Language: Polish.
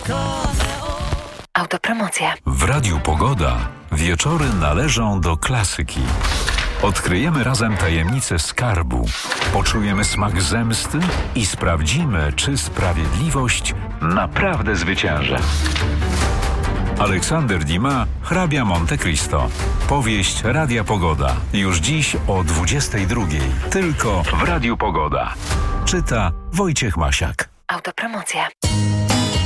Autopromocja. W Radiu Pogoda wieczory należą do klasyki. Odkryjemy razem tajemnicę skarbu, poczujemy smak zemsty i sprawdzimy, czy sprawiedliwość naprawdę zwycięży. Aleksander Dumas, Hrabia Monte Cristo. Powieść Radia Pogoda. Już dziś o 22:00. Tylko w Radiu Pogoda. Czyta Wojciech Masiak. Autopromocja.